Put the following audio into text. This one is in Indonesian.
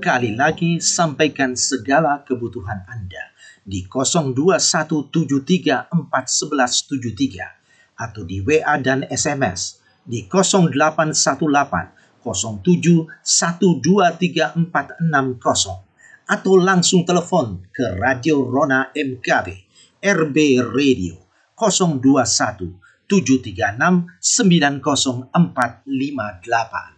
Sekali lagi, sampaikan segala kebutuhan Anda di 02173411173 atau di WA dan SMS di 0818 07 123460 atau langsung telepon ke Radio Rona MKB RB Radio 021 736 90458.